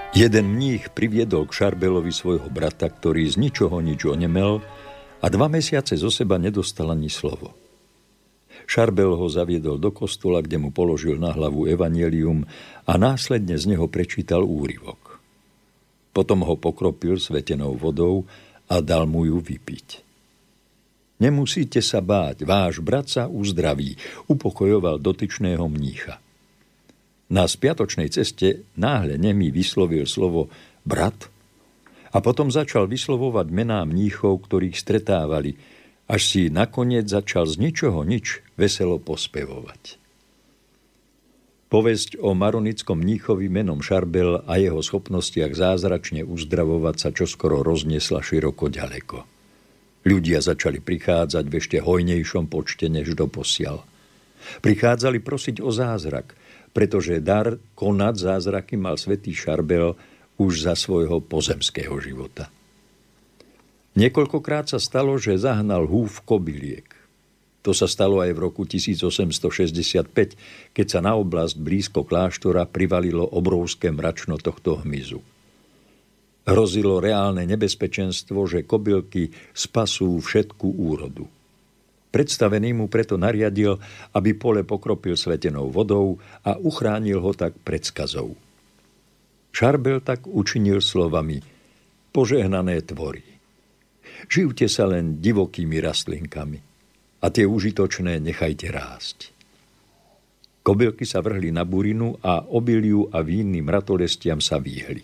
Jeden mních priviedol k Šarbelovi svojho brata, ktorý z ničoho nič onemel a 2 mesiace zo seba nedostal ani slovo. Šarbel ho zaviedol do kostola, kde mu položil na hlavu evanjelium a následne z neho prečítal úryvok. Potom ho pokropil svetenou vodou a dal mu ju vypiť. Nemusíte sa báť, váš brat sa uzdraví, upokojoval dotyčného mnícha. Na spiatočnej ceste náhle nemý vyslovil slovo brat a potom začal vyslovovať mená mníchov, ktorých stretávali, až si nakoniec začal z ničoho nič veselo pospevovať. Povesť o maronickom mníchovi menom Šarbel a jeho schopnostiach zázračne uzdravovať sa čoskoro rozniesla široko ďaleko. Ľudia začali prichádzať v ešte hojnejšom počte než doposiaľ. Prichádzali prosiť o zázrak, pretože dar konať zázraky mal svätý Šarbel už za svojho pozemského života. Niekoľkokrát sa stalo, že zahnal húf kobyliek. To sa stalo aj v roku 1865, keď sa na oblasť blízko kláštora privalilo obrovské mračno tohto hmyzu. Hrozilo reálne nebezpečenstvo, že kobylky spasú všetku úrodu. Predstavený mu preto nariadil, aby pole pokropil svetenou vodou a uchránil ho tak pred skazou. Šarbel tak učinil slovami: požehnané tvory. Živte sa len divokými rastlinkami a tie užitočné nechajte rásť. Kobylky sa vrhli na burinu a obiliu a vínným ratolestiam sa vyhli.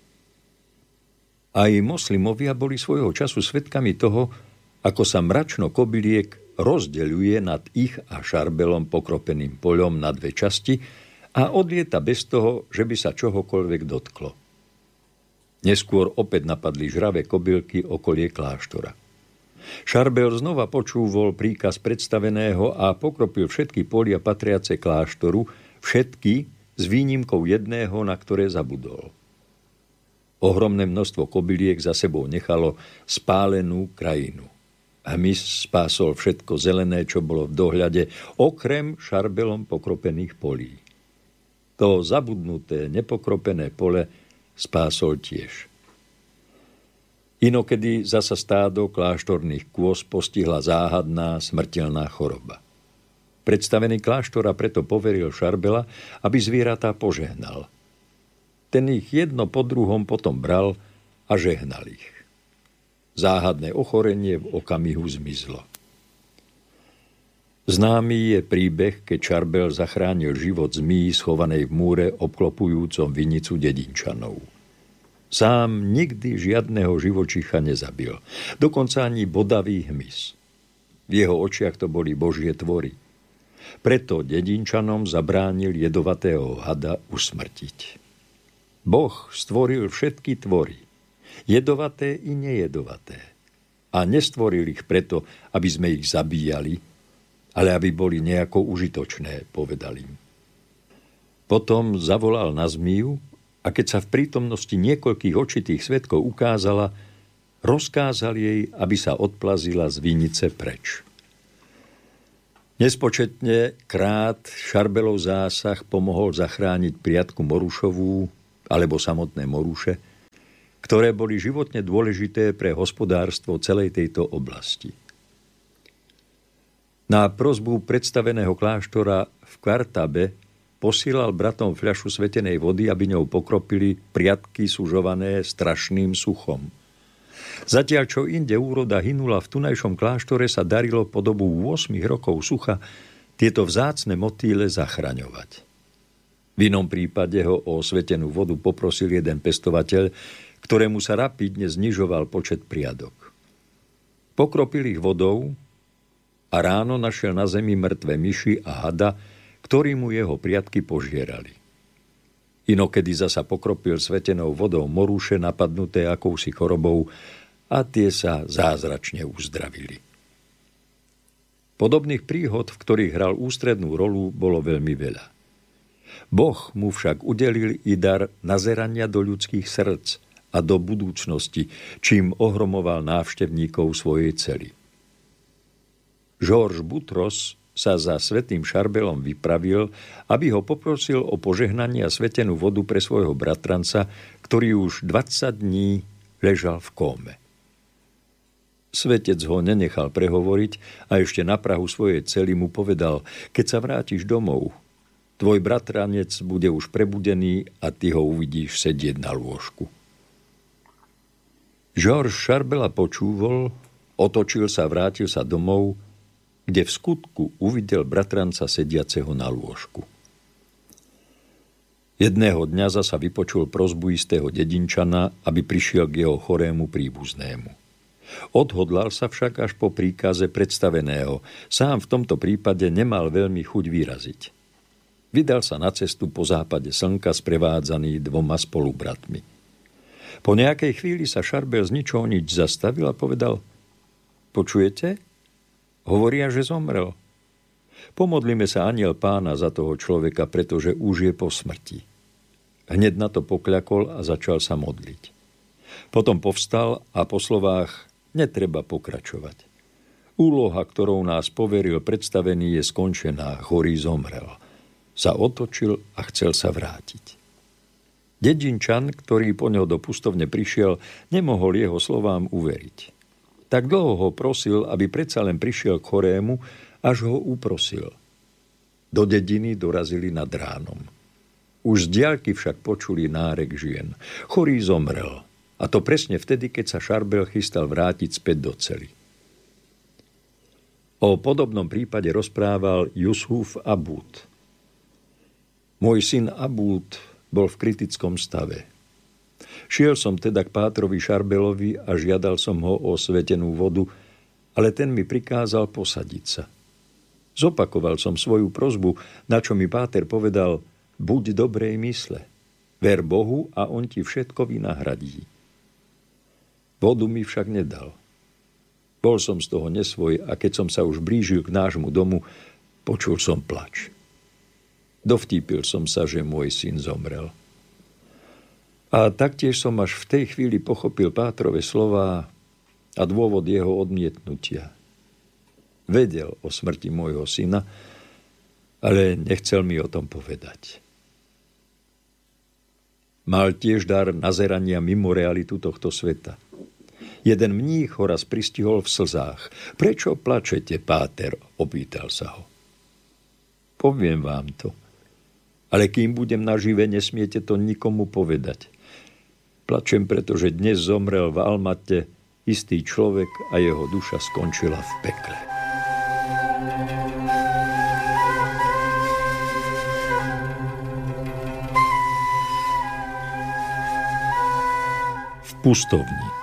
Aj moslimovia boli svojho času svedkami toho, ako sa mračno kobyliek rozdeľuje nad ich a Šarbelom pokropeným poľom na 2 časti a odlieta bez toho, že by sa čohokoľvek dotklo. Neskôr opäť napadli žravé kobylky okolie kláštora. Šarbel znova počúvol príkaz predstaveného a pokropil všetky polia patriace kláštoru, všetky s výnimkou jedného, na ktoré zabudol. Ohromné množstvo kobyliek za sebou nechalo spálenú krajinu. Hmyz spásol všetko zelené, čo bolo v dohľade, okrem Šarbelom pokropených polí. To zabudnuté, nepokropené pole spásol tiež. Inokedy zasa stádo kláštorných kôz postihla záhadná smrteľná choroba. Predstavený kláštora preto poveril Šarbela, aby zvieratá požehnal. Ten ich jedno po druhom potom bral a žehnal ich. Záhadné ochorenie v okamihu zmizlo. Známy je príbeh, keď Šarbel zachránil život zmí schovanej v múre obklopujúcom vinicu Dedinčanov. Sám nikdy žiadneho živočícha nezabil, dokonca ani bodavý hmyz. V jeho očiach to boli Božie tvory. Preto Dedinčanom zabránil jedovatého hada usmrtiť. Boh stvoril všetky tvory, jedovaté i nejedovaté. A nestvoril ich preto, aby sme ich zabíjali, ale aby boli nejako užitočné, povedal im. Potom zavolal na zmiju a keď sa v prítomnosti niekoľkých očitých svedkov ukázala, rozkázal jej, aby sa odplazila z vinice preč. Nespočetne krát Šarbelov zásah pomohol zachrániť priatku Morušovú alebo samotné Moruše, ktoré boli životne dôležité pre hospodárstvo celej tejto oblasti. Na prosbu predstaveného kláštora v Kvartabe posílal bratom fľašu svetenej vody, aby ňou pokropili priatky sužované strašným suchom. Zatiaľ, čo inde úroda hynula, v tunajšom kláštore sa darilo po dobu 8 rokov sucha tieto vzácne motýle zachraňovať. V inom prípade ho o svetenú vodu poprosil jeden pestovateľ, ktorému sa rapidne znižoval počet priadok. Pokropil ich vodou a ráno našiel na zemi mŕtve myši a hada, ktorí mu jeho priatky požierali. Inokedy zasa pokropil svetenou vodou Moruše napadnuté akousi chorobou a tie sa zázračne uzdravili. Podobných príhod, v ktorých hral ústrednú rolu, bolo veľmi veľa. Boh mu však udelil i dar nazerania do ľudských srdc a do budúcnosti, čím ohromoval návštevníkov svojej cely. Georges Boutros sa za svätým Šarbelom vypravil, aby ho poprosil o požehnanie a svetenú vodu pre svojho bratranca, ktorý už 20 dní ležal v kóme. Svetec ho nenechal prehovoriť a ešte na prahu svojej cely mu povedal: keď sa vrátiš domov, tvoj bratranec bude už prebudený a ty ho uvidíš sedieť na lôžku. Georges Charbela počúval, otočil sa, vrátil sa domov, kde v skutku uvidel bratranca sediaceho na lôžku. Jedného dňa zasa vypočul prosbu istého dedinčana, aby prišiel k jeho chorému príbuznému. Odhodlal sa však až po príkaze predstaveného. Sám v tomto prípade nemal veľmi chuť vyraziť. Vydal sa na cestu po západe slnka sprevádzaný 2 spolubratmi. Po nejakej chvíli sa Charbel z ničoho nič zastavil a povedal: počujete? Hovoria, že zomrel. Pomodlíme sa, Anjel Pána, za toho človeka, pretože už je po smrti. Hneď na to pokľakol a začal sa modliť. Potom povstal a po slovách: netreba pokračovať. Úloha, ktorou nás poveril predstavený, je skončená, chorý zomrel. Sa otočil a chcel sa vrátiť. Dedinčan, ktorý po ňo do pustovne prišiel, nemohol jeho slovám uveriť. Tak dlho ho prosil, aby predsa len prišiel k chorému, až ho uprosil. Do dediny dorazili nad ránom. Už z diaľky však počuli nárek žien. Chorý zomrel. A to presne vtedy, keď sa Charbel chystal vrátiť späť do cely. O podobnom prípade rozprával Jusuf Abúd. Môj syn Abúd bol v kritickom stave. Šiel som teda k pátrovi Charbelovi a žiadal som ho o svetenú vodu, ale ten mi prikázal posadiť sa. Zopakoval som svoju prosbu, na čo mi páter povedal: buď dobrej mysle, ver Bohu a on ti všetko vynahradí. Vodu mi však nedal. Bol som z toho nesvoj a keď som sa už blížil k nášmu domu, počul som plač. Dovtípil som sa, že môj syn zomrel. A taktiež som až v tej chvíli pochopil pátrove slová a dôvod jeho odmietnutia. Vedel o smrti môjho syna, ale nechcel mi o tom povedať. Mal tiež dar nazerania mimo realitu tohto sveta. Jeden mních ho raz pristihol v slzách. Prečo plačete, páter? Opýtal sa ho. Poviem vám to. Ale kým budem nažive, nesmiete to nikomu povedať. Plačem, pretože dnes zomrel v Almate istý človek a jeho duša skončila v pekle. V pustovni.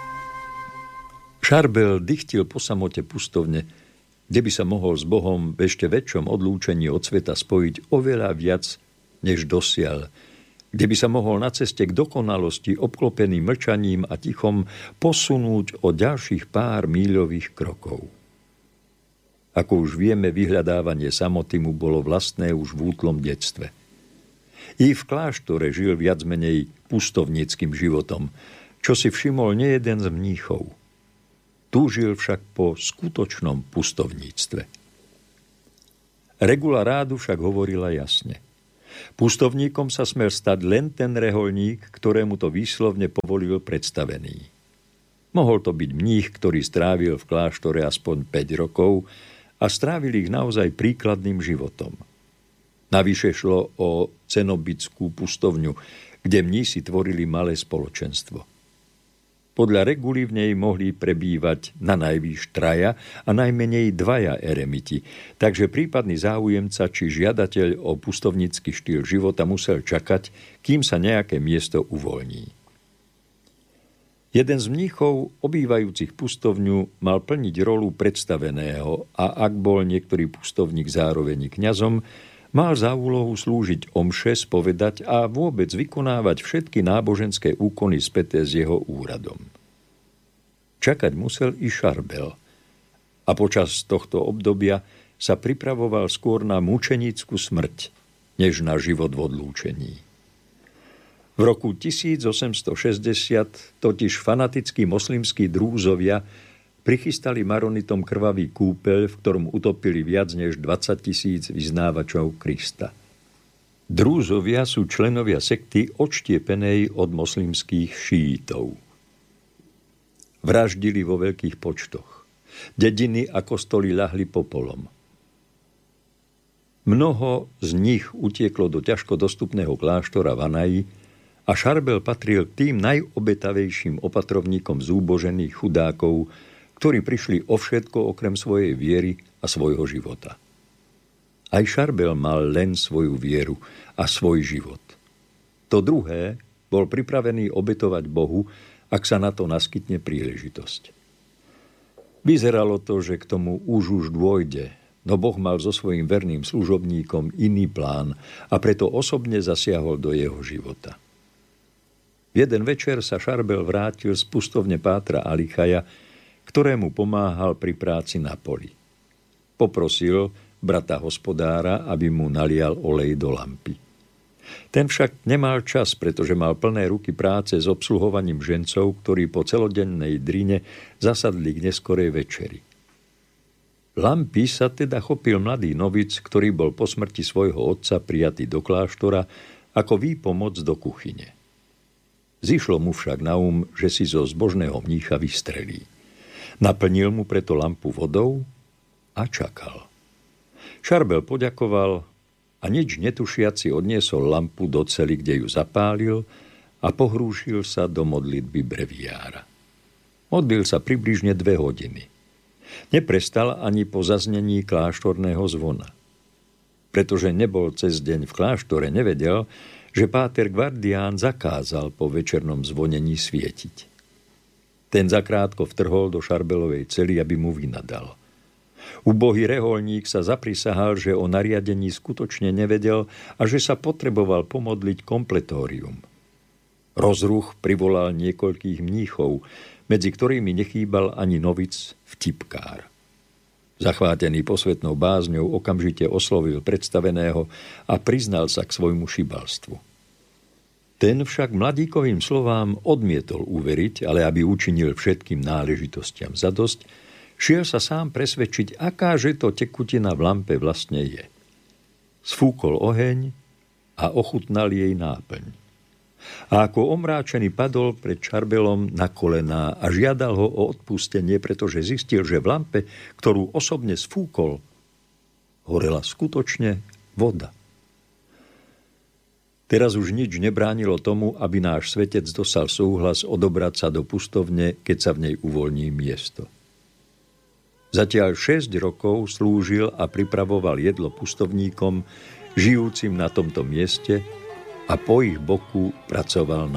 Charbel dychtil po samote pustovne, kde by sa mohol s Bohom v ešte väčšom odlúčení od sveta spojiť oveľa viac, než dosiaľ, kde by sa mohol na ceste k dokonalosti obklopený mlčaním a tichom posunúť o ďalších pár míľových krokov. Ako už vieme, vyhľadávanie samoty mu bolo vlastné už v útlom detstve. I v kláštore žil viac menej pustovníckym životom, čo si všimol nejeden z mníchov. Túžil však po skutočnom pustovníctve. Regula rádu však hovorila jasne. Pustovníkom sa smel stať len ten rehoľník, ktorému to výslovne povolil predstavený. Mohol to byť mních, ktorý strávil v kláštore aspoň 5 rokov a strávil ich naozaj príkladným životom. Navyše šlo o cenobickú pustovňu, kde mnísi tvorili malé spoločenstvo. Podľa reguly v nej mohli prebývať na najvýš 3 a najmenej 2 eremiti, takže prípadný záujemca či žiadateľ o pustovnícky štýl života musel čakať, kým sa nejaké miesto uvoľní. Jeden z mníchov, obývajúcich pustovňu, mal plniť rolu predstaveného a ak bol niektorý pustovník zároveň kňazom, mal za úlohu slúžiť omše, spovedať a vôbec vykonávať všetky náboženské úkony späté s jeho úradom. Čakať musel i Charbel a počas tohto obdobia sa pripravoval skôr na mučenickú smrť, než na život v odlúčení. V roku 1860 totiž fanatickí moslimskí drúzovia prichystali maronitom krvavý kúpeľ, v ktorom utopili viac než 20 000 vyznávačov Krista. Drúzovia sú členovia sekty odštiepenej od moslimských šíitov. Vraždili vo veľkých počtoch. Dediny a kostoly ľahli popolom. Mnoho z nich utieklo do ťažko dostupného kláštora Vanaji a Charbel patril k tým najobetavejším opatrovníkom zúbožených chudákov, ktorí prišli o všetko okrem svojej viery a svojho života. Aj Charbel mal len svoju vieru a svoj život. To druhé bol pripravený obetovať Bohu, ak sa na to naskytne príležitosť. Vyzeralo to, že k tomu už dôjde, no Boh mal so svojím verným služobníkom iný plán a preto osobne zasiahol do jeho života. Jeden večer sa Charbel vrátil z pustovne pátra Alichaja, ktorému pomáhal pri práci na poli. Poprosil brata hospodára, aby mu nalial olej do lampy. Ten však nemal čas, pretože mal plné ruky práce s obsluhovaním žencov, ktorí po celodennej drine zasadli k neskorej večeri. Lampy sa teda chopil mladý novic, ktorý bol po smrti svojho otca prijatý do kláštora ako výpomoc do kuchyne. Zišlo mu však na že si zo zbožného mnícha vystrelí. Naplnil mu preto lampu vodou a čakal. Charbel poďakoval a nič netušiaci odniesol lampu do cely, kde ju zapálil a pohrúšil sa do modlitby breviára. Modlil sa približne 2 hodiny. Neprestal ani po zaznení kláštorného zvona. Pretože nebol cez deň v kláštore, nevedel, že páter Guardián zakázal po večernom zvonení svietiť. Ten zakrátko vtrhol do Charbelovej cely, aby mu vynadal. Ubohý reholník sa zaprisahal, že o nariadení skutočne nevedel a že sa potreboval pomodliť kompletórium. Rozruch privolal niekoľkých mníchov, medzi ktorými nechýbal ani novic vtipkár. Zachvátený posvetnou bázňou okamžite oslovil predstaveného a priznal sa k svojmu šibalstvu. Ten však mladíkovým slovám odmietol uveriť, ale aby učinil všetkým náležitostiam zadosť, šiel sa sám presvedčiť, akáže to tekutina v lampe vlastne je. Sfúkol oheň a ochutnal jej náplň. A ako omráčený padol pred Charbelom na kolená a žiadal ho o odpustenie, pretože zistil, že v lampe, ktorú osobne sfúkol, horela skutočne voda. Teraz už nič nebránilo tomu, aby náš svetec dostal súhlas odobrať sa do pustovne, keď sa v nej uvoľní miesto. Zatiaľ 6 rokov slúžil a pripravoval jedlo pustovníkom, žijúcim na tomto mieste, a po ich boku pracoval